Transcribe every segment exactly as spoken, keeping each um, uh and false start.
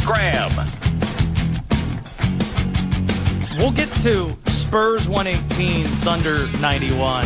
Graham. We'll get to Spurs one eighteen, Thunder ninety-one.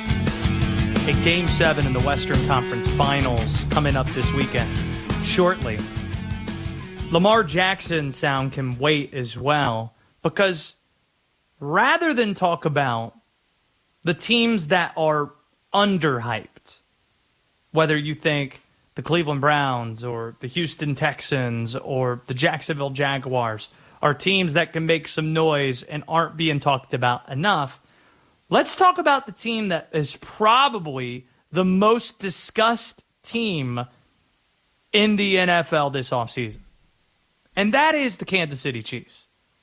A Game seven in the Western Conference Finals coming up this weekend shortly. Lamar Jackson sound can wait as well, because rather than talk about the teams that are underhyped, whether you think the Cleveland Browns or the Houston Texans or the Jacksonville Jaguars are teams that can make some noise and aren't being talked about enough, let's talk about the team that is probably the most discussed team in the N F L this offseason. And that is the Kansas City Chiefs.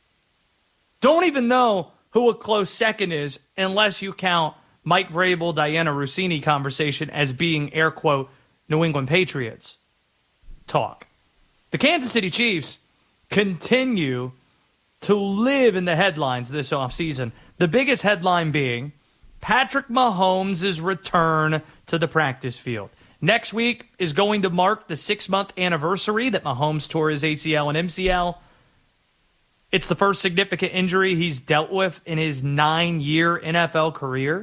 Don't even know who a close second is unless you count Mike Vrabel, Diana Rossini conversation as being, air quote, New England Patriots talk. The Kansas City Chiefs continue to live in the headlines this offseason. The biggest headline being Patrick Mahomes' return to the practice field. Next week is going to mark the six-month anniversary that Mahomes tore his A C L and M C L. It's the first significant injury he's dealt with in his nine-year N F L career.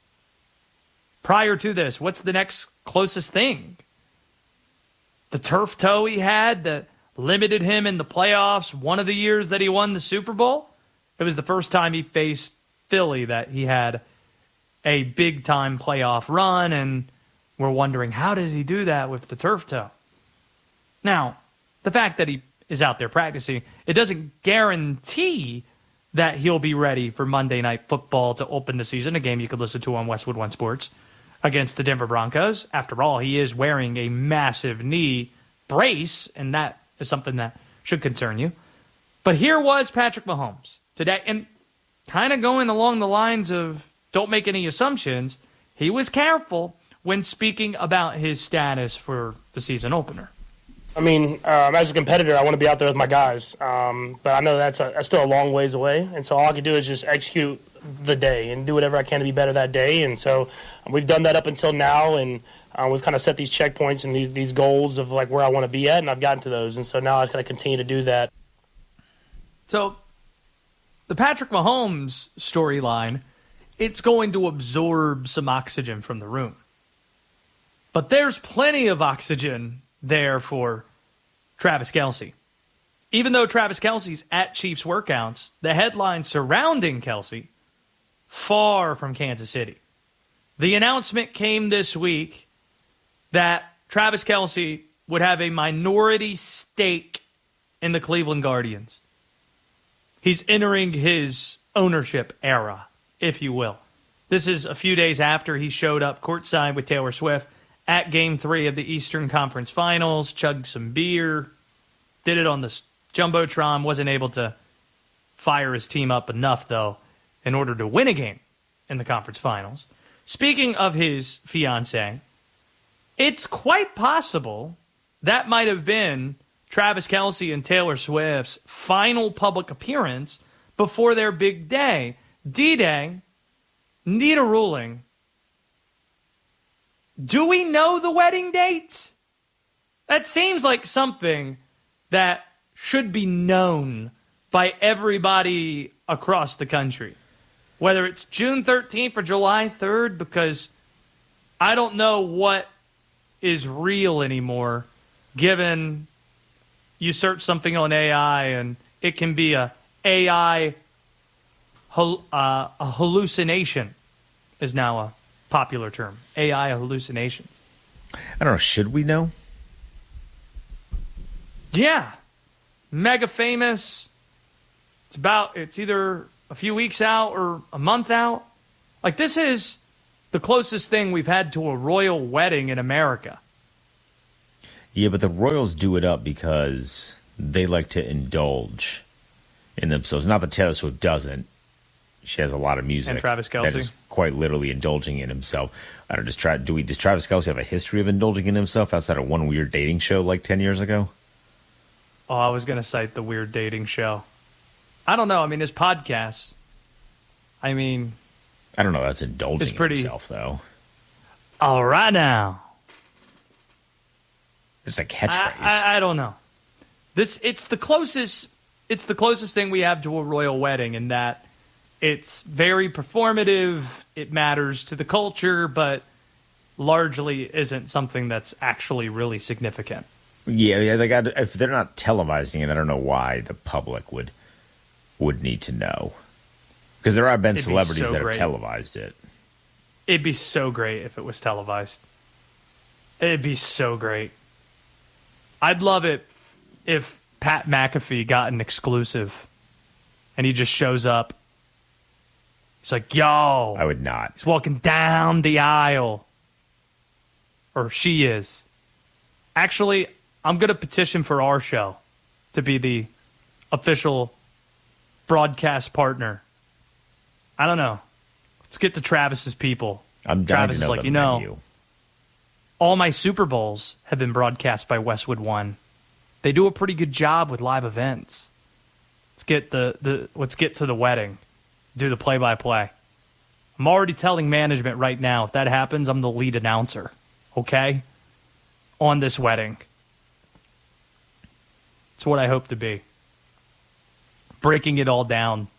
Prior to this, what's the next closest thing? The turf toe he had that limited him in the playoffs one of the years that he won the Super Bowl. It was the first time he faced Philly that he had a big-time playoff run, and we're wondering, how did he do that with the turf toe? Now, the fact that he is out there practicing, it doesn't guarantee that he'll be ready for Monday Night Football to open the season, a game you could listen to on Westwood One Sports, against the Denver Broncos. After all, he is wearing a massive knee brace, and that is something that should concern you. But here was Patrick Mahomes today, and kind of going along the lines of don't make any assumptions, he was careful when speaking about his status for the season opener. I mean, um, as a competitor, I want to be out there with my guys, um, but I know that's, a, that's still a long ways away, and so all I can do is just execute the day and do whatever I can to be better that day, and so we've done that up until now, and uh, we've kind of set these checkpoints and these, these goals of like where I want to be at, and I've gotten to those, and so now I've got to continue to do that. So the Patrick Mahomes storyline, it's going to absorb some oxygen from the room. But there's plenty of oxygen there for Travis Kelce. Even though Travis Kelce's at Chiefs workouts, the headline surrounding Kelce, far from Kansas City. The announcement came this week that Travis Kelce would have a minority stake in the Cleveland Guardians. He's entering his ownership era, if you will. This is a few days after he showed up courtside with Taylor Swift at Game three of the Eastern Conference Finals, chugged some beer, did it on the Jumbotron, wasn't able to fire his team up enough, though, in order to win a game in the conference finals. Speaking of his fiancée, it's quite possible that might have been Travis Kelce and Taylor Swift's final public appearance before their big day. D-Day, need a ruling. Do we know the wedding date? That seems like something that should be known by everybody across the country. Whether it's June thirteenth or July third, because I don't know what is real anymore, given you search something on A I and it can be a A I uh, a hallucination is now a popular term. A I hallucinations. I don't know. Should we know? Yeah. Mega famous. It's about, it's either a few weeks out or a month out. Like, this is the closest thing we've had to a royal wedding in America. Yeah, but the Royals do it up because they like to indulge in themselves. Not that Taylor Swift doesn't. She has a lot of music. And Travis Kelce. That is quite literally indulging in himself. I don't just try. Do we? Does Travis Kelce have a history of indulging in himself outside of one weird dating show like ten years ago? Oh, I was going to cite the weird dating show. I don't know. I mean, his podcast. I mean, I don't know. That's indulging it's pretty, in himself, though. All right now. It's a catchphrase. I, I, I don't know. This it's the closest it's the closest thing we have to a royal wedding in that it's very performative, it matters to the culture, but largely isn't something that's actually really significant. Yeah, yeah. They got if they're not televising it, I don't know why the public would would need to know. Because there have been It'd celebrities so that great. have televised it. It'd be so great if it was televised. It'd be so great. I'd love it if Pat McAfee got an exclusive and he just shows up. He's like, yo. I would not. He's walking down the aisle. Or she is. Actually, I'm going to petition for our show to be the official broadcast partner. I don't know. Let's get to Travis's people. I'm dying Travis to know is like, the you know, menu. all my Super Bowls have been broadcast by Westwood One. They do a pretty good job with live events. Let's get the, the let's get to the wedding. Do the play-by-play. I'm already telling management right now, if that happens, I'm the lead announcer. Okay? On this wedding. It's what I hope to be. Breaking it all down.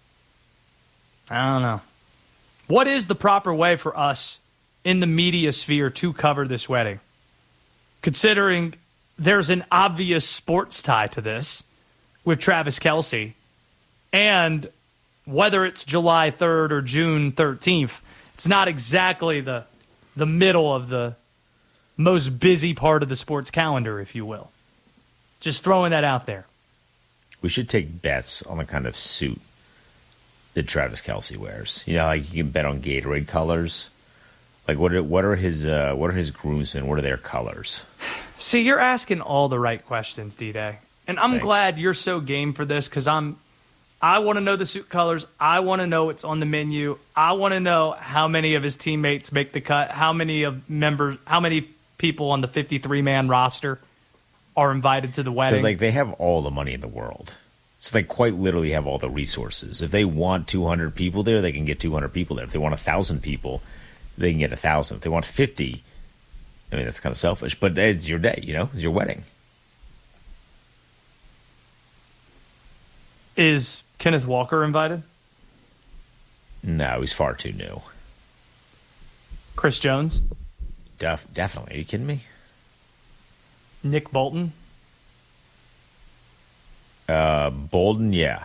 I don't know. What is the proper way for us in the media sphere to cover this wedding? Considering there's an obvious sports tie to this with Travis Kelce, and whether it's July third or June thirteenth, it's not exactly the the middle of the most busy part of the sports calendar, if you will. Just throwing that out there. We should take bets on the kind of suit that Travis Kelce wears. You know, like you can bet on Gatorade colors. Like what are what are his uh, what are his groomsmen? What are their colors? See, you're asking all the right questions, D-Day. And I'm Thanks. glad you're so game for this because I'm I want to know the suit colors. I want to know what's on the menu. I want to know how many of his teammates make the cut, how many of members how many people on the fifty-three man roster are invited to the wedding. Because like they have all the money in the world. So they quite literally have all the resources. If they want two hundred people there, they can get two hundred people there. If they want one thousand people, they can get one thousand. If they want fifty, I mean, that's kind of selfish, but it's your day, you know? It's your wedding. Is Kenneth Walker invited? No, he's far too new. Chris Jones? Def- definitely. Are you kidding me? Nick Bolton? Uh, Bolden, yeah.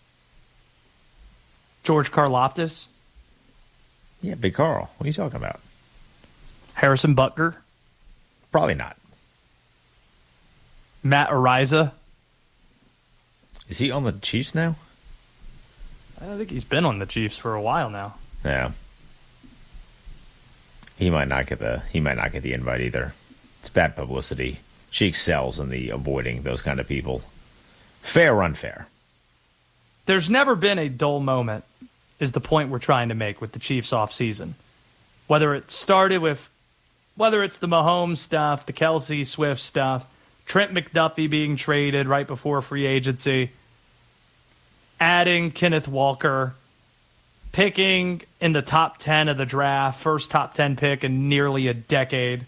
George Karlaftis? Yeah, Big Carl. What are you talking about? Harrison Butker? Probably not. Matt Ariza? Is he on the Chiefs now? I think he's been on the Chiefs for a while now. Yeah. He might not get the he might not get the invite either. It's bad publicity. She excels in the avoiding those kind of people. Fair or unfair? There's never been a dull moment, is the point we're trying to make with the Chiefs offseason. Whether it started with, whether it's the Mahomes stuff, the Kelce Swift stuff, Trent McDuffie being traded right before free agency, adding Kenneth Walker, picking in the top ten of the draft, first top ten pick in nearly a decade.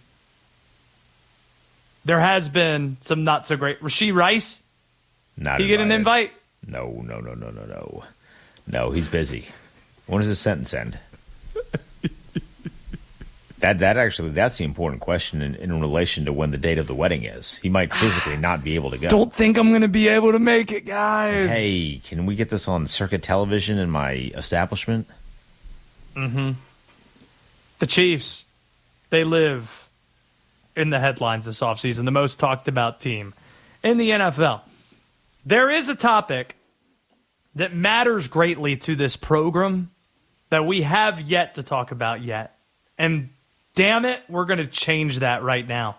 There has been some not so great. Rashee Rice? Not He get an invite? No, no, no, no, no, no. No, he's busy. When does his sentence end? that that actually, that's the important question in, in relation to when the date of the wedding is. He might physically not be able to go. Don't think I'm going to be able to make it, guys. Hey, can we get this on circuit television in my establishment? Mm-hmm. The Chiefs, they live in the headlines this offseason, the most talked about team in the N F L. There is a topic that matters greatly to this program that we have yet to talk about yet. And damn it, we're going to change that right now.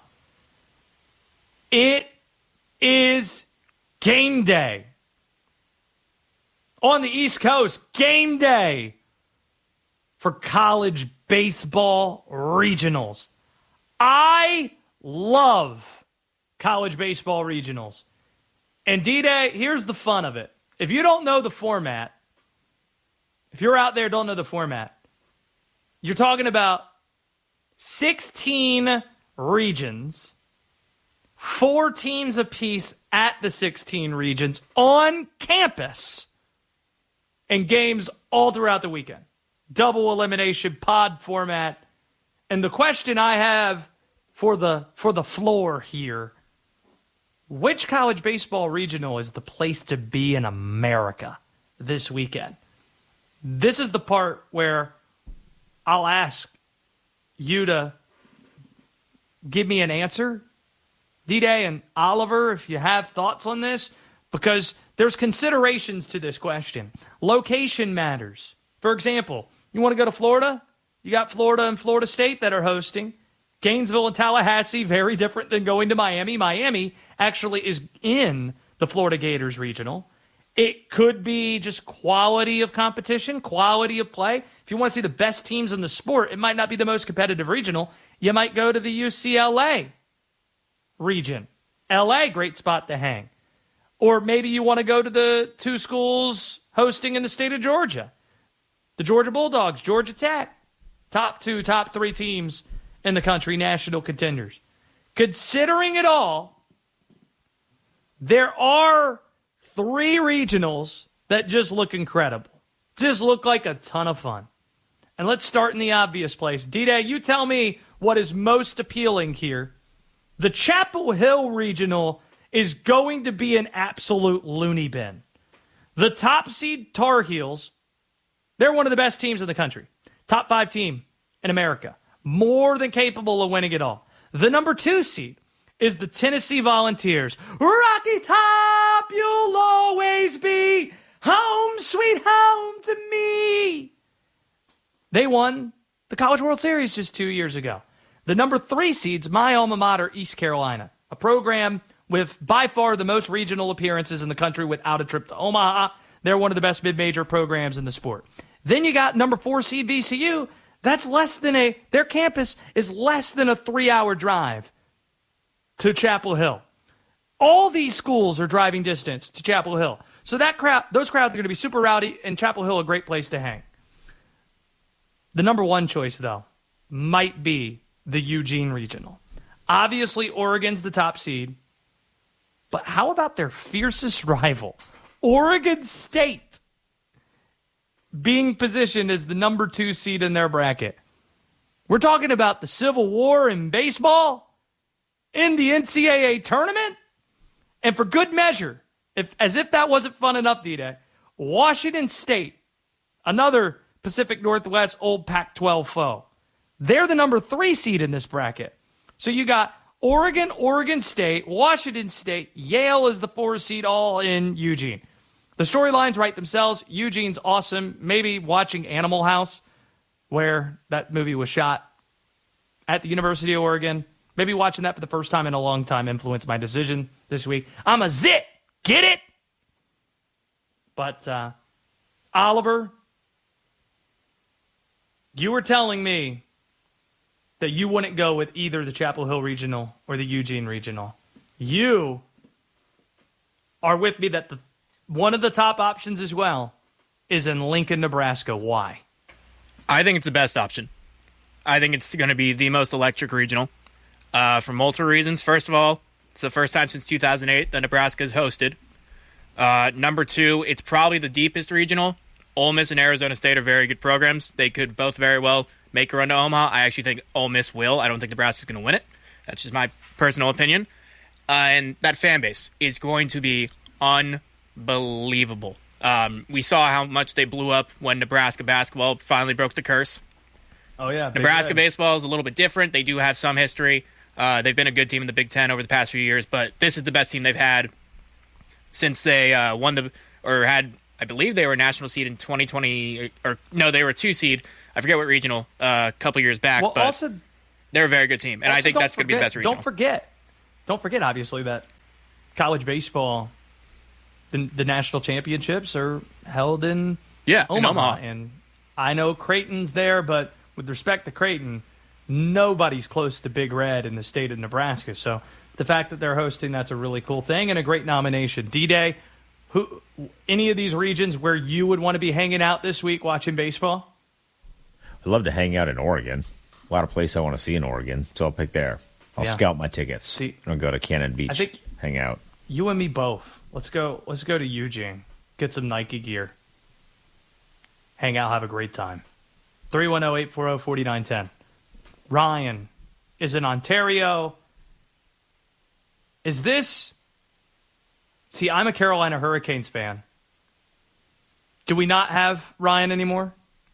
It is game day. On the East Coast, game day for college baseball regionals. I love college baseball regionals. And D-Day, here's the fun of it. If you don't know the format, if you're out there don't know the format, you're talking about sixteen regions, Four teams apiece at the sixteen regions on campus. And games all throughout the weekend. Double elimination pod format. And the question I have for the for the floor here, which college baseball regional is the place to be in America this weekend? This is the part where I'll ask you to give me an answer, D-Day and Oliver, if you have thoughts on this, because there's considerations to this question. Location matters. For example, you want to go to Florida? You got Florida and Florida State that are hosting. Gainesville and Tallahassee, very different than going to Miami. Miami actually is in the Florida Gators regional. It could be just quality of competition, quality of play. If you want to see the best teams in the sport, it might not be the most competitive regional. You might go to the U C L A region. L A, great spot to hang. Or maybe you want to go to the two schools hosting in the state of Georgia. The Georgia Bulldogs, Georgia Tech. Top two, top three teams in the country, national contenders. Considering it all, there are three regionals that just look incredible. Just look like a ton of fun. And let's start in the obvious place. D-Day, you tell me what is most appealing here. The Chapel Hill regional is going to be an absolute loony bin. The top seed Tar Heels, they're one of the best teams in the country. Top five team in America. More than capable of winning it all. The number two seed is the Tennessee Volunteers. Rocky Top, you'll always be home, sweet home to me. They won the College World Series just two years ago. The number three seed's my alma mater, East Carolina, a program with by far the most regional appearances in the country without a trip to Omaha. They're one of the best mid-major programs in the sport. Then you got number four seed V C U. That's less than a, their campus is less than a three-hour drive to Chapel Hill. All these schools are driving distance to Chapel Hill. So that crowd, those crowds are going to be super rowdy, and Chapel Hill a great place to hang. The number one choice, though, might be the Eugene Regional. Obviously, Oregon's the top seed. But how about their fiercest rival, Oregon State, being positioned as the number two seed in their bracket? We're talking about the Civil War in baseball in the N C double A tournament. And for good measure, if as if that wasn't fun enough, D-Day, Washington State, another Pacific Northwest old Pac twelve foe, they're the number three seed in this bracket. So you got Oregon, Oregon State, Washington State, Yale is the four seed, all in Eugene. The storylines write themselves. Eugene's awesome. Maybe watching Animal House, where that movie was shot at the University of Oregon. Maybe watching that for the first time in a long time influenced my decision this week. I'm a zit. Get it? But, uh, Oliver, you were telling me that you wouldn't go with either the Chapel Hill Regional or the Eugene Regional. You are with me that the one of the top options as well is in Lincoln, Nebraska. Why? I think it's the best option. I think it's going to be the most electric regional uh, for multiple reasons. First of all, it's the first time since two thousand eight that Nebraska has hosted. Uh, number two, it's probably the deepest regional. Ole Miss and Arizona State are very good programs. They could both very well make a run to Omaha. I actually think Ole Miss will. I don't think Nebraska's going to win it. That's just my personal opinion. Uh, and that fan base is going to be unbelievable. Um, we saw how much they blew up when Nebraska basketball finally broke the curse. Oh, yeah. Nebraska baseball is a little bit different. They do have some history. Uh, they've been a good team in the Big Ten over the past few years, but this is the best team they've had since they uh, won the, or had, I believe they were a national seed in twenty twenty, or, or no, they were a two seed. I forget what regional uh, a couple years back, well, but also, they're a very good team, and I think that's going to be the best regional. Don't forget, don't forget, obviously, that college baseball, the, the national championships are held in yeah, Omaha, in Omaha. And I know Creighton's there, but with respect to Creighton, nobody's close to Big Red in the state of Nebraska. So the fact that they're hosting, that's a really cool thing and a great nomination. D-Day, who, any of these regions where you would want to be hanging out this week watching baseball? I'd love to hang out in Oregon. A lot of places I want to see in Oregon, so I'll pick there. I'll Yeah. scout my tickets. See, I'll go to Cannon Beach. I think hang out. You and me both. Let's go. Let's go to Eugene. Get some Nike gear. Hang out. Have a great time. three one zero, eight four zero, four nine one zero. Ryan is in Ontario. Is this... See, I'm a Carolina Hurricanes fan. Do we not have Ryan anymore?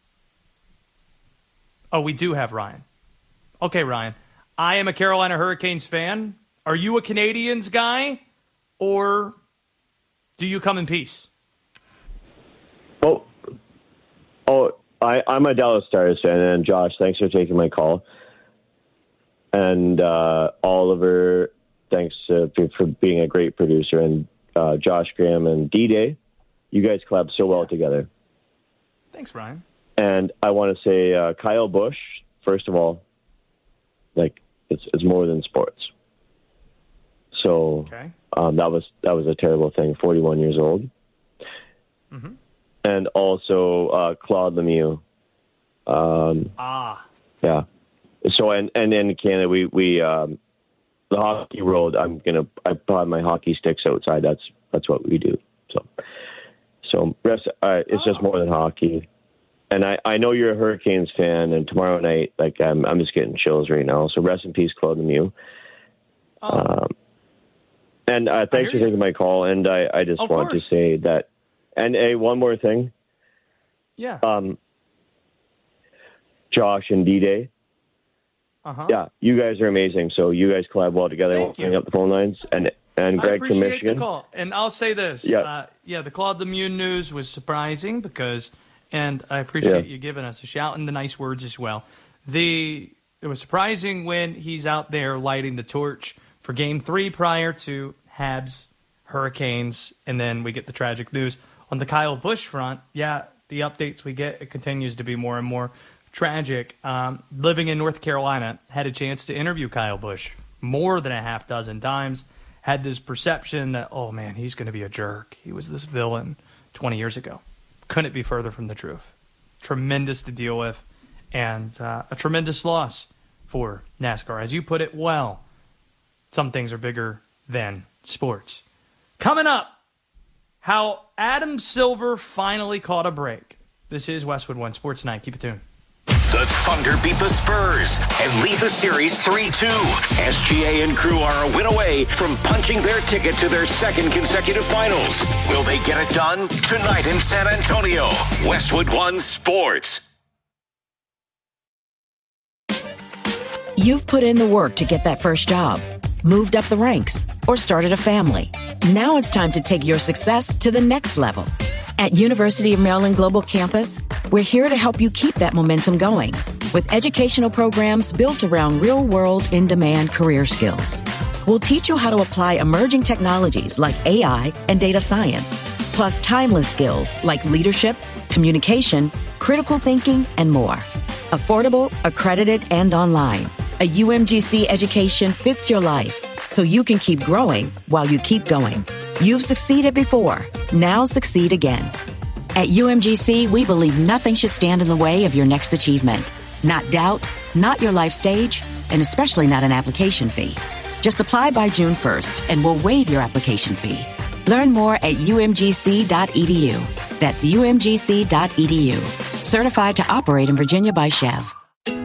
Oh, we do have Ryan. Okay, Ryan. I am a Carolina Hurricanes fan. Are you a Canadians guy, or do you come in peace? Oh, oh, I, I'm a Dallas Stars fan, and Josh, thanks for taking my call. And uh, Oliver, thanks uh, for, for being a great producer, and uh, Josh Graham and D-Day, you guys collab so well together. Thanks, Ryan. And I want to say, uh, Kyle Busch, first of all, like it's it's more than sports. So okay. um, that was that was a terrible thing. forty-one years old, mm-hmm. and also uh, Claude Lemieux. Um, ah, yeah. So and and in Canada, we we um, the hockey world. I'm gonna I brought my hockey sticks outside. That's that's what we do. So so rest. Uh, it's oh. just more than hockey. And I, I know you're a Hurricanes fan, and tomorrow night, like I'm, I'm just getting chills right now. So rest in peace, Claude Lemieux. Oh. Um, and uh, thanks for taking my call. And I, I just of want course. to say that. And hey, one more thing. Yeah. Um, Josh and D-Day. Uh-huh. Yeah, you guys are amazing. So you guys collab well together. Thank Hang you. up the phone lines. And and Greg I appreciate from Michigan. the call. And I'll say this. Yeah. Uh, yeah, the Claude Lemieux news was surprising because... And I appreciate yeah. you giving us a shout and the nice words as well. The It was surprising when he's out there lighting the torch for Game three prior to Habs, Hurricanes, and then we get the tragic news. On the Kyle Busch front, yeah, the updates we get, it continues to be more and more tragic. Um, living in North Carolina, had a chance to interview Kyle Busch more than a half dozen times. Had this perception that, oh, man, he's going to be a jerk. He was this villain twenty years ago. Couldn't be further from the truth. Tremendous to deal with, and uh, a tremendous loss for NASCAR. As you put it well, some things are bigger than sports. Coming up, how Adam Silver finally caught a break. This is Westwood One Sports Night. Keep it tuned. The Thunder beat the Spurs and lead the series three two. S G A and crew are a win away from punching their ticket to their second consecutive finals. Will they get it done? Tonight in San Antonio. Westwood One Sports. You've put in the work to get that first job, moved up the ranks, or started a family. Now it's time to take your success to the next level. At University of Maryland Global Campus, we're here to help you keep that momentum going with educational programs built around real-world, in-demand career skills. We'll teach you how to apply emerging technologies like A I and data science, plus timeless skills like leadership, communication, critical thinking, and more. Affordable, accredited, and online. A U M G C education fits your life so you can keep growing while you keep going. You've succeeded before. Now succeed again. At U M G C, we believe nothing should stand in the way of your next achievement. Not doubt, not your life stage, and especially not an application fee. Just apply by June first, and we'll waive your application fee. Learn more at U M G C dot E D U. That's U M G C dot E D U. Certified to operate in Virginia by Chev.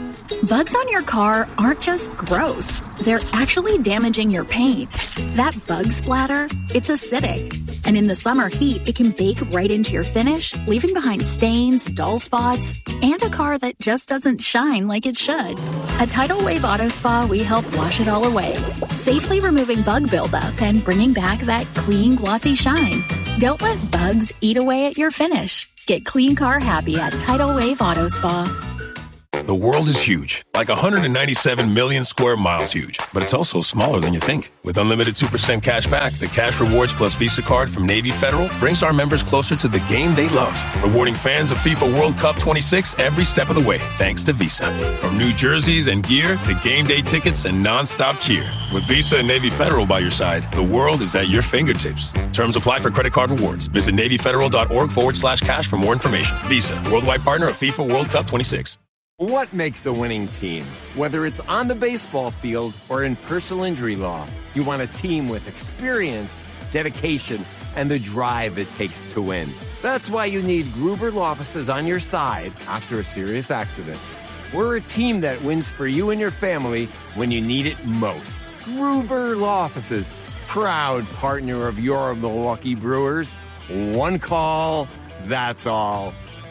Bugs on your car aren't just gross. They're actually damaging your paint. That bug splatter, it's acidic. And in the summer heat, it can bake right into your finish, leaving behind stains, dull spots, and a car that just doesn't shine like it should. At Tidal Wave Auto Spa, we help wash it all away, safely removing bug buildup and bringing back that clean, glossy shine. Don't let bugs eat away at your finish. Get clean car happy at Tidal Wave Auto Spa. The world is huge, like one hundred ninety-seven million square miles huge, but it's also smaller than you think. With unlimited two percent cash back, the Cash Rewards Plus Visa card from Navy Federal brings our members closer to the game they love, rewarding fans of FIFA World Cup twenty-six every step of the way, thanks to Visa. From new jerseys and gear to game day tickets and nonstop cheer. With Visa and Navy Federal by your side, the world is at your fingertips. Terms apply for credit card rewards. Visit NavyFederal.org forward slash cash for more information. Visa, worldwide partner of FIFA World Cup twenty-six. What makes a winning team? Whether it's on the baseball field or in personal injury law, you want a team with experience, dedication, and the drive it takes to win. That's why you need Gruber Law Offices on your side after a serious accident. We're a team that wins for you and your family when you need it most. Gruber Law Offices, proud partner of your Milwaukee Brewers. One call, that's all.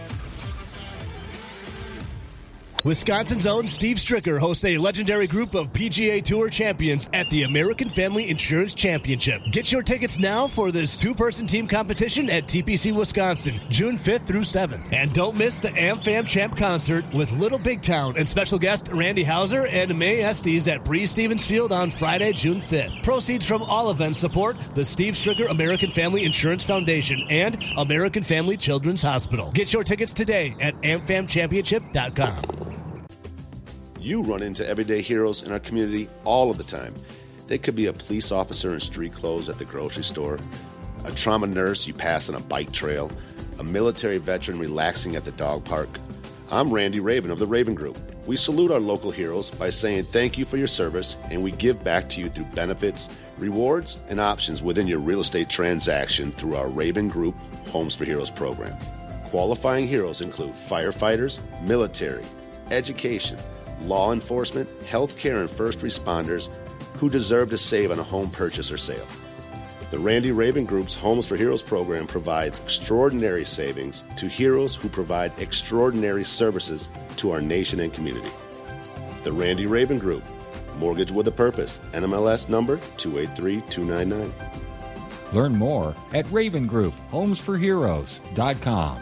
Wisconsin's own Steve Stricker hosts a legendary group of P G A Tour champions at the American Family Insurance Championship. Get your tickets now for this two-person team competition at T P C Wisconsin, June fifth through seventh. And don't miss the AmFam Champ concert with Little Big Town and special guest Randy Hauser and May Estes at Breeze Stevens Field on Friday, June fifth. Proceeds from all events support the Steve Stricker American Family Insurance Foundation and American Family Children's Hospital. Get your tickets today at am fam championship dot com. You run into everyday heroes in our community all of the time. They could be a police officer in street clothes at the grocery store, a trauma nurse you pass on a bike trail, a military veteran relaxing at the dog park. I'm Randy Raven of the Raven Group. We salute our local heroes by saying thank you for your service, and we give back to you through benefits, rewards, and options within your real estate transaction through our Raven Group Homes for Heroes program. Qualifying heroes include firefighters, military, education, law enforcement, healthcare, and first responders who deserve to save on a home purchase or sale. The Randy Raven Group's Homes for Heroes program provides extraordinary savings to heroes who provide extraordinary services to our nation and community. The Randy Raven Group, mortgage with a purpose, N M L S number two eight three two nine nine. Learn more at Raven Group Homes for Heroes dot com.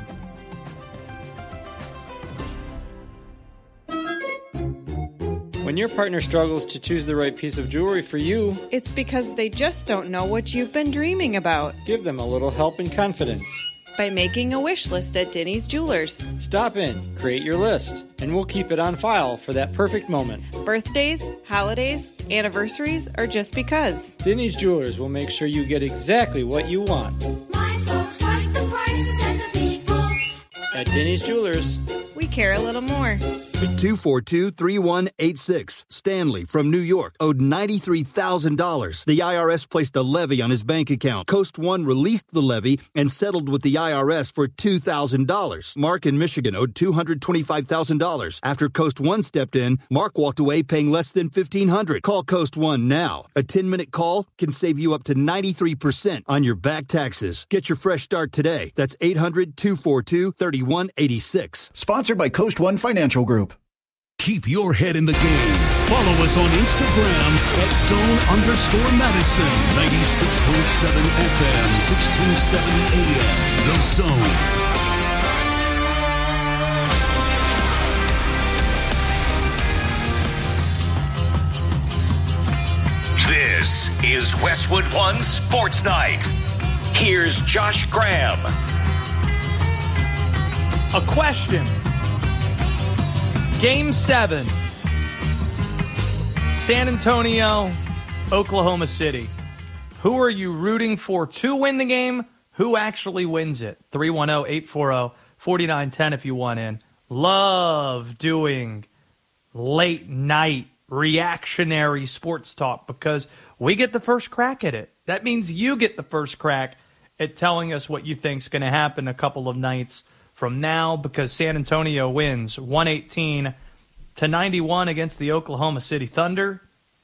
When your partner struggles to choose the right piece of jewelry for you, it's because they just don't know what you've been dreaming about. Give them a little help and confidence by making a wish list at Denny's Jewelers. Stop in, create your list, and we'll keep it on file for that perfect moment. Birthdays, holidays, anniversaries, or just because. Denny's Jewelers will make sure you get exactly what you want. My folks like the prices and the people. At Denny's Jewelers, we care a little more. two four two, three one eight six. Stanley from New York owed ninety-three thousand dollars. The I R S placed a levy on his bank account. Coast One released the levy and settled with the I R S for two thousand dollars. Mark in Michigan owed two hundred twenty-five thousand dollars. After Coast One stepped in, Mark walked away paying less than fifteen hundred dollars. Call Coast One now. A ten-minute call can save you up to ninety-three percent on your back taxes. Get your fresh start today. That's eight hundred, two four two, three one eight six. Sponsored by Coast One Financial Group. Keep your head in the game. Follow us on Instagram at zone underscore Madison, ninety-six point seven F M, sixteen seventy A M. The Zone. This is Westwood One Sports Night. Here's Josh Graham. A question. Game seven, San Antonio, Oklahoma City. Who are you rooting for to win the game? Who actually wins it? three one zero, eight four zero, four nine one zero if you want in. Love doing late night reactionary sports talk because we get the first crack at it. That means you get the first crack at telling us what you think's going to happen a couple of nights from now because San Antonio wins one eighteen to ninety-one against the Oklahoma City Thunder.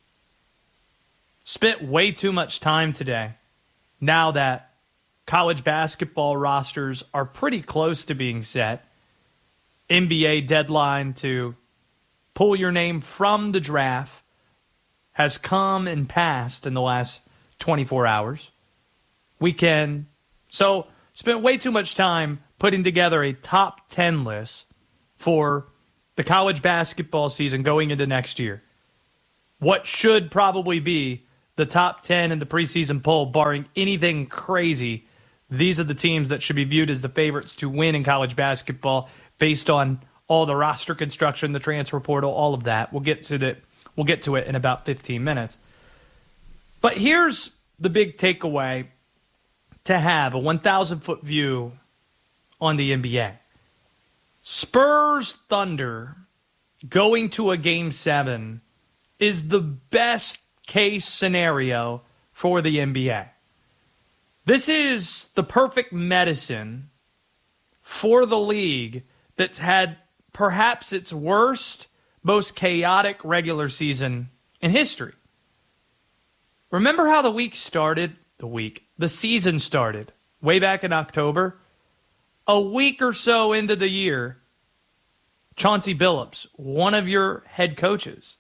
Spent way too much time today now that college basketball rosters are pretty close to being set. N B A deadline to pull your name from the draft has come and passed in the last twenty-four hours. We can, so spent way too much time putting together a top ten list for the college basketball season going into next year. What should probably be the top ten in the preseason poll, barring anything crazy. These are the teams that should be viewed as the favorites to win in college basketball based on all the roster construction, the transfer portal, all of that. We'll get to the, we'll get to it in about fifteen minutes. But here's the big takeaway to have a one thousand foot view on the N B A. Spurs Thunder going to a game seven is the best case scenario for the N B A. This is the perfect medicine for the league that's had perhaps its worst, most chaotic regular season in history. Remember how the week started? The week. The season started way back in October. A week or so into the year, Chauncey Billups, one of your head coaches,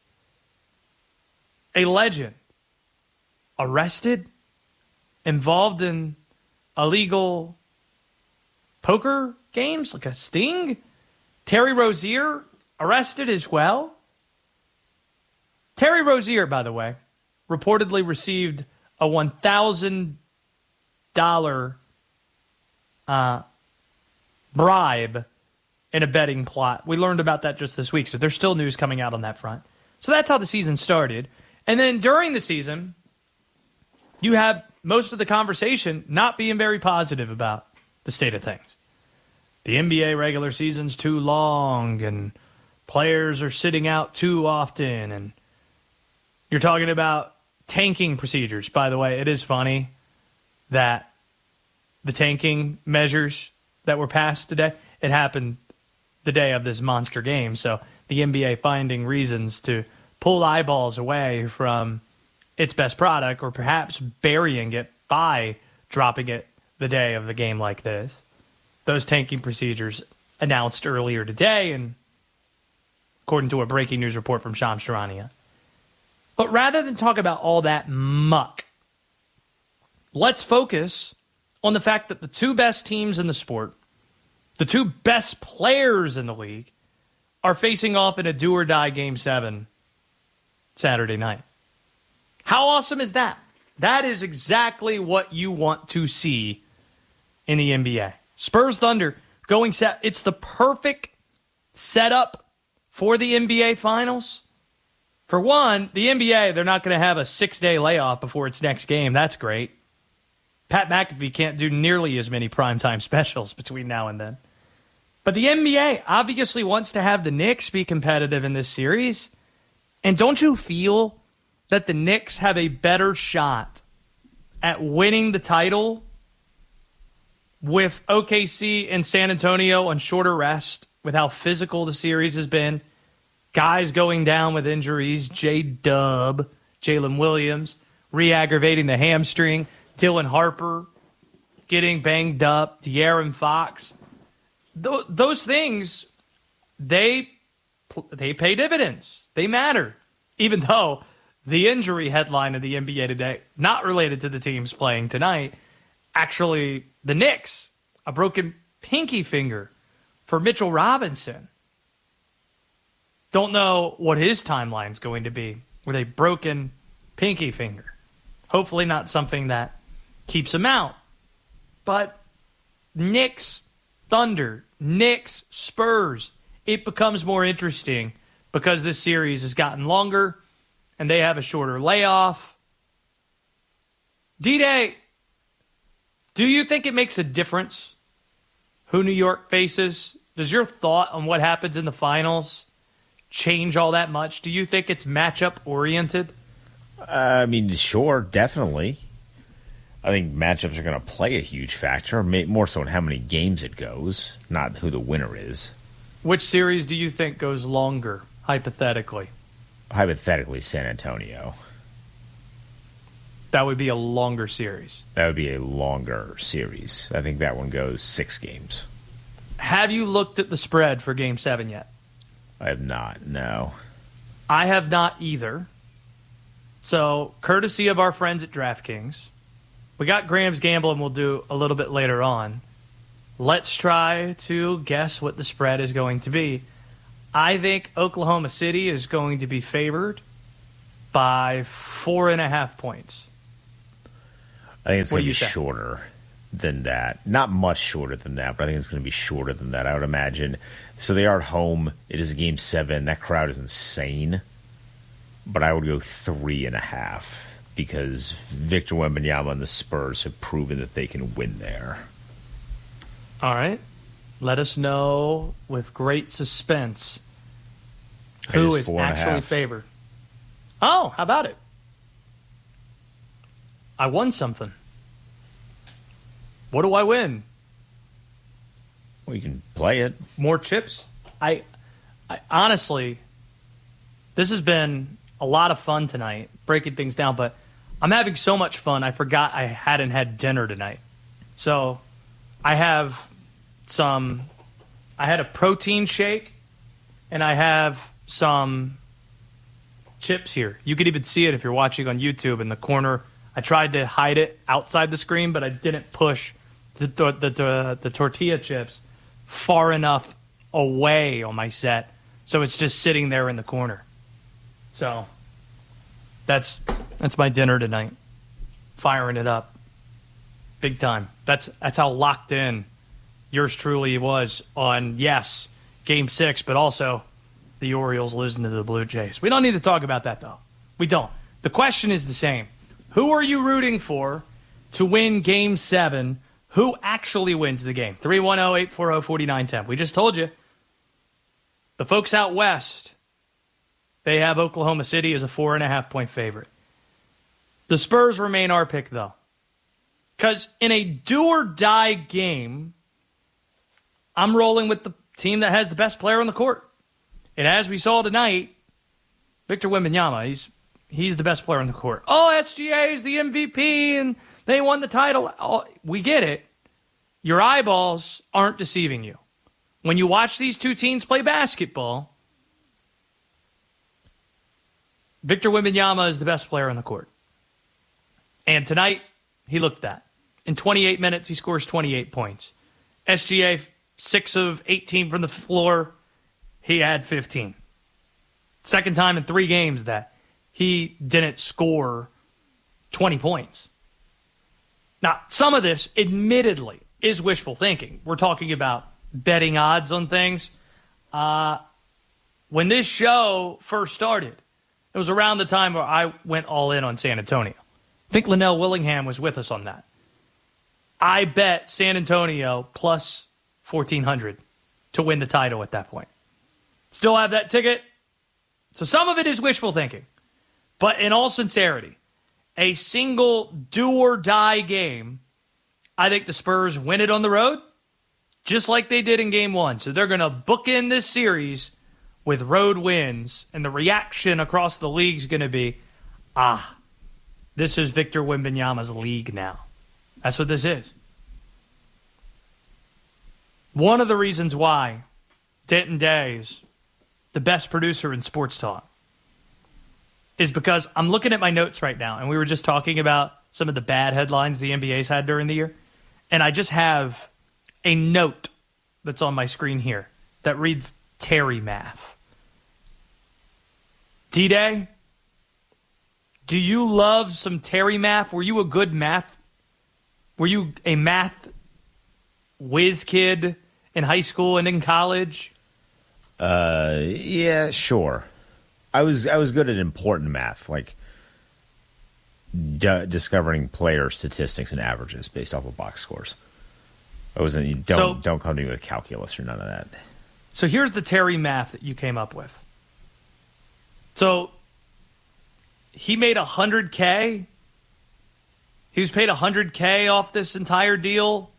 a legend, arrested, involved in illegal poker games like a sting. Terry Rozier arrested as well. Terry Rozier, by the way, reportedly received a one thousand dollars uh, bribe in a betting plot. We learned about that just this week, so there's still news coming out on that front. So that's how the season started. And then during the season, you have most of the conversation not being very positive about the state of things. The N B A regular season's too long, and players are sitting out too often, and you're talking about tanking procedures. By the way, it is funny that the tanking measures that were passed today, it happened the day of this monster game. So the N B A finding reasons to pull eyeballs away from its best product, or perhaps burying it by dropping it the day of the game like this. Those tanking procedures announced earlier today, and according to a breaking news report from Shams Charania. But rather than talk about all that muck, let's focus on the fact that the two best teams in the sport, the two best players in the league, are facing off in a do-or-die Game seven Saturday night. How awesome is that? That is exactly what you want to see in the N B A. Spurs Thunder going set. It's the perfect setup for the N B A Finals. For one, the N B A, they're not going to have a six-day layoff before its next game. That's great. Pat McAfee can't do nearly as many primetime specials between now and then. But the N B A obviously wants to have the Knicks be competitive in this series. And don't you feel that the Knicks have a better shot at winning the title with O K C and San Antonio on shorter rest, with how physical the series has been? Guys going down with injuries, J-Dub, Jalen Williams, re-aggravating the hamstring, Dylan Harper getting banged up, De'Aaron Fox. Th- those things, they they pay dividends. They matter. Even though the injury headline of the N B A today, not related to the teams playing tonight, actually the Knicks, a broken pinky finger for Mitchell Robinson. Don't know what his timeline's going to be with a broken pinky finger. Hopefully not something that keeps him out. But Knicks, Thunder, Knicks, Spurs, it becomes more interesting because this series has gotten longer and they have a shorter layoff. D-Day, do you think it makes a difference who New York faces? Does your thought on what happens in the finals change all that much? Do you think it's matchup oriented? Uh, I mean, sure, definitely. I think matchups are going to play a huge factor, more so in how many games it goes, not who the winner is. Which series do you think goes longer, hypothetically? Hypothetically, San Antonio. That would be a longer series. That would be a longer series. I think that one goes six games. Have you looked at the spread for Game seven yet? I have not, no. I have not either. So, courtesy of our friends at DraftKings, we got Graham's Gamble, and we'll do a little bit later on. Let's try to guess what the spread is going to be. I think Oklahoma City is going to be favored by four and a half points. I think it's What going do to you be say? shorter than that. Not much shorter than that, but I think it's going to be shorter than that, I would imagine. So they are at home. It is a game seven. That crowd is insane. But I would go three and a half because Victor Wembanyama and the Spurs have proven that they can win there. All right. Let us know with great suspense Who is is four and a actually half. favored? Oh, how about it? I won something. What do I win? Well, you can play it. More chips? I, I honestly, this has been a lot of fun tonight, breaking things down, but I'm having so much fun, I forgot I hadn't had dinner tonight. So I have some, I had a protein shake, and I have some chips here. You could even see it if you're watching on YouTube in the corner. I tried to hide it outside the screen, but I didn't push the the, the, the tortilla chips far enough away on my set, so it's just sitting there in the corner. So that's that's my dinner tonight. Firing it up, big time. That's that's how locked in yours truly was on yes, Game Six, but also the Orioles losing to the Blue Jays. We don't need to talk about that though. We don't. The question is the same: who are you rooting for to win Game Seven? Who actually wins the game? three one zero, eight four zero, four nine one zero. We just told you. The folks out west, they have Oklahoma City as a four and a half point favorite. The Spurs remain our pick, though. Because in a do-or-die game, I'm rolling with the team that has the best player on the court. And as we saw tonight, Victor Wembanyama, he's he's the best player on the court. Oh, S G A is the M V P, and they won the title. Oh, we get it. Your eyeballs aren't deceiving you. When you watch these two teams play basketball, Victor Wembanyama is the best player on the court. And tonight, he looked that. In twenty-eight minutes, he scores twenty-eight points. S G A, six of eighteen from the floor, he had fifteen. Second time in three games that he didn't score twenty points. Now, some of this, admittedly, is wishful thinking. We're talking about betting odds on things. Uh, when this show first started, it was around the time where I went all in on San Antonio. I think Linnell Willingham was with us on that. I bet San Antonio plus fourteen hundred to win the title at that point. Still have that ticket. So some of it is wishful thinking. But in all sincerity, a single do-or-die game, I think the Spurs win it on the road, just like they did in Game one. So they're going to bookend this series with road wins, and the reaction across the league is going to be, ah, this is Victor Wembanyama's league now. That's what this is. One of the reasons why Denton Day is the best producer in sports talk is because I'm looking at my notes right now, and we were just talking about some of the bad headlines the N B A's had during the year, and I just have a note that's on my screen here that reads Terry Math. D-Day, do you love some Terry Math? Were you a good math? Were you a math whiz kid in high school and in college? Uh, yeah, sure. I was I was good at important math, like d- discovering player statistics and averages based off of box scores. I wasn't. You don't So- don't come to me with calculus or none of that. So here's the Terry Math that you came up with. So he made one hundred K. He was paid one hundred K off this entire deal.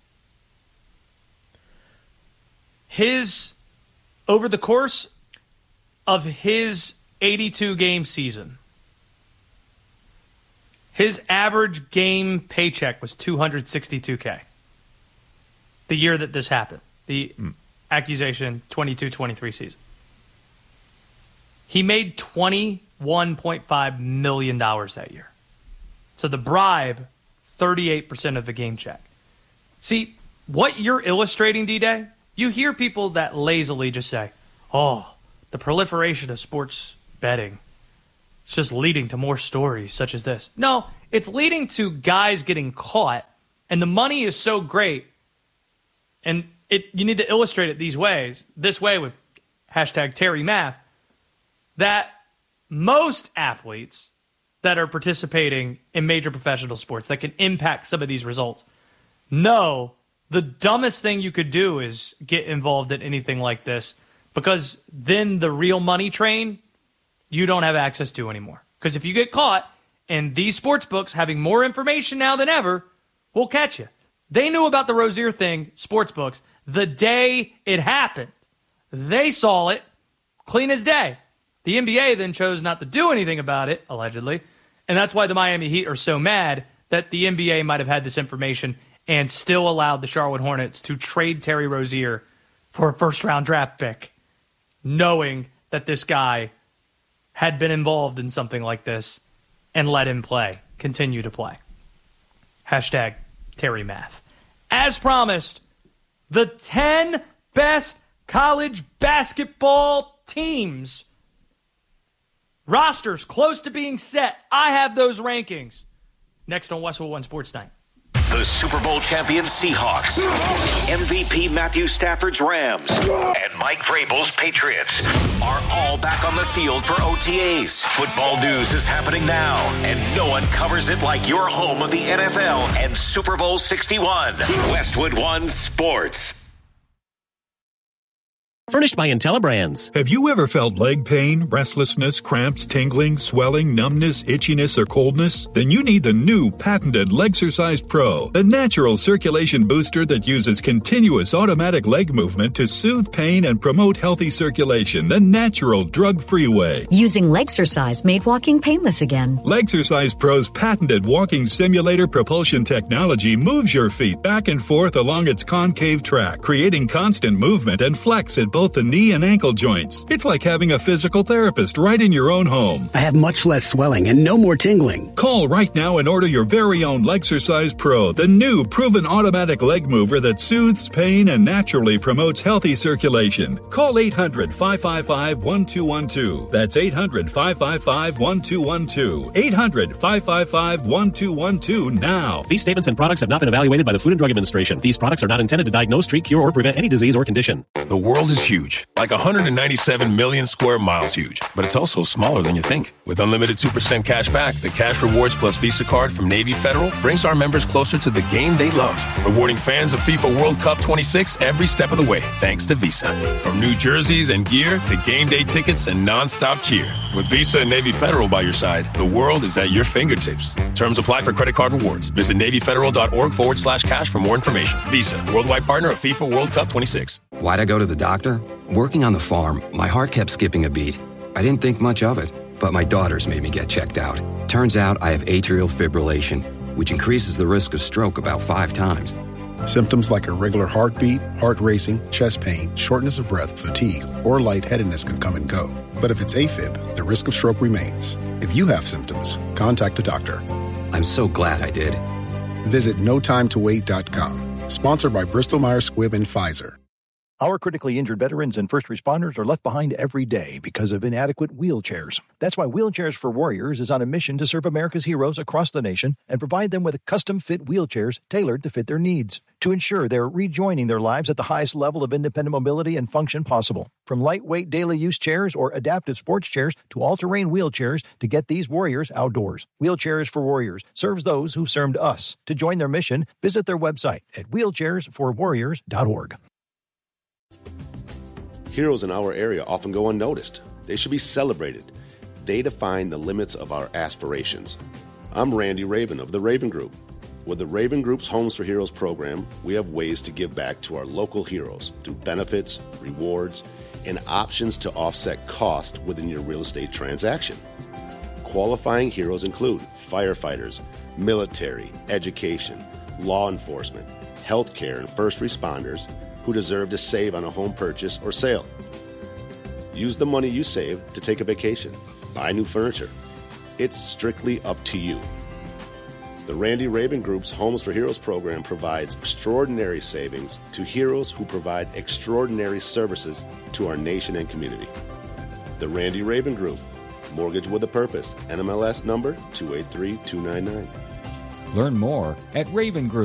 His, over the course of his eighty-two game season, his average game paycheck was two hundred sixty-two K. The year that this happened. The mm. accusation twenty-two twenty-three season. He made twenty-one point five million dollars that year. So the bribe, thirty-eight percent of the game check. See, what you're illustrating, D-Day, you hear people that lazily just say, oh, the proliferation of sports betting, it's just leading to more stories such as this. No, it's leading to guys getting caught, and the money is so great, and it you need to illustrate it these ways, this way with hashtag Terry Math, that most athletes that are participating in major professional sports that can impact some of these results know the dumbest thing you could do is get involved in anything like this, because then the real money train you don't have access to anymore. Because if you get caught, and these sports books having more information now than ever, will catch you. They knew about the Rozier thing, sports books, the day it happened. They saw it clean as day. The N B A then chose not to do anything about it, allegedly, and that's why the Miami Heat are so mad that the N B A might have had this information and still allowed the Charlotte Hornets to trade Terry Rozier for a first-round draft pick, knowing that this guy had been involved in something like this and let him play, continue to play. Hashtag Terry Math. As promised, the ten best college basketball teams. Rosters close to being set. I have those rankings. Next on Westwood One Sports Night. The Super Bowl champion Seahawks, M V P Matthew Stafford's Rams, and Mike Vrabel's Patriots are all back on the field for O T As. Football news is happening now, and no one covers it like your home of the N F L and Super Bowl sixty-one. Westwood One Sports. Furnished by IntelliBrands. Have you ever felt leg pain, restlessness, cramps, tingling, swelling, numbness, itchiness, or coldness? Then you need the new patented Legsercise Pro, the natural circulation booster that uses continuous automatic leg movement to soothe pain and promote healthy circulation the natural drug-free way. Using Legsercise made walking painless again. Legsercise Pro's patented walking simulator propulsion technology moves your feet back and forth along its concave track, creating constant movement and flex at both the knee and ankle joints. It's like having a physical therapist right in your own home. I have much less swelling and no more tingling. Call right now and order your very own Legsercise Pro, the new proven automatic leg mover that soothes pain and naturally promotes healthy circulation. Call eight hundred, five five five, one two one two. That's eight hundred, five five five, one two one two. eight hundred, five five five, one two one two now. These statements and products have not been evaluated by the Food and Drug Administration. These products are not intended to diagnose, treat, cure, or prevent any disease or condition. The world is huge, like one hundred ninety-seven million square miles huge, but it's also smaller than you think. With unlimited two percent cash back, the Cash Rewards Plus Visa card from Navy Federal brings our members closer to the game they love, rewarding fans of FIFA World Cup twenty-six every step of the way, thanks to Visa. From new jerseys and gear to game day tickets and non-stop cheer. With Visa and Navy Federal by your side, the world is at your fingertips. Terms apply for credit card rewards. Visit NavyFederal.org forward slash cash for more information. Visa, worldwide partner of FIFA World Cup twenty-six. Why'd I go to the doctor? Working on the farm, my heart kept skipping a beat. I didn't think much of it, but my daughters made me get checked out. Turns out I have atrial fibrillation, which increases the risk of stroke about five times. Symptoms like irregular heartbeat, heart racing, chest pain, shortness of breath, fatigue, or lightheadedness can come and go. But if it's AFib, the risk of stroke remains. If you have symptoms, contact a doctor. I'm so glad I did. Visit no time to wait dot com. Sponsored by Bristol Myers Squibb and Pfizer. Our critically injured veterans and first responders are left behind every day because of inadequate wheelchairs. That's why Wheelchairs for Warriors is on a mission to serve America's heroes across the nation and provide them with custom-fit wheelchairs tailored to fit their needs to ensure they're rejoining their lives at the highest level of independent mobility and function possible. From lightweight daily use chairs or adaptive sports chairs to all-terrain wheelchairs to get these warriors outdoors. Wheelchairs for Warriors serves those who served us. To join their mission, visit their website at wheelchairs for warriors dot org. Heroes in our area often go unnoticed. They should be celebrated. They define the limits of our aspirations. I'm Randy Raven of the Raven Group. With the Raven Group's Homes for Heroes program, we have ways to give back to our local heroes through benefits, rewards, and options to offset cost within your real estate transaction. Qualifying heroes include firefighters, military, education, law enforcement, healthcare, and first responders who deserve to save on a home purchase or sale. Use the money you save to take a vacation, buy new furniture. It's strictly up to you. The Randy Raven Group's Homes for Heroes program provides extraordinary savings to heroes who provide extraordinary services to our nation and community. The Randy Raven Group, mortgage with a purpose, N M L S number two eight three two nine nine. Learn more at Raven Group.